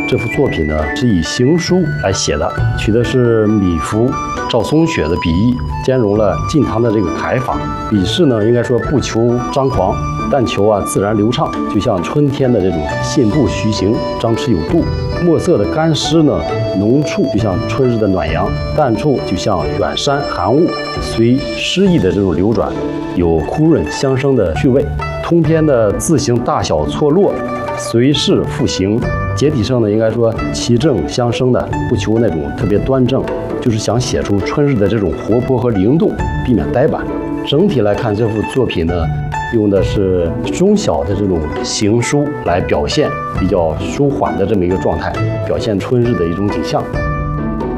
这幅作品呢是以行书来写的，取的是米芾、赵松雪的笔意，兼容了晋唐的这个楷法。笔势呢，应该说不求张狂，但求自然流畅，就像春天的这种信步徐行，张弛有度。墨色的干湿呢，浓处就像春日的暖阳，淡处就像远山寒雾，随诗意的这种流转，有枯润相生的趣味。通篇的字形大小错落，随势复形，结体上呢，应该说齐正相生的，不求那种特别端正，就是想写出春日的这种活泼和灵动，避免呆板。整体来看，这幅作品呢，用的是中小的这种行书来表现比较舒缓的这么一个状态，表现春日的一种景象。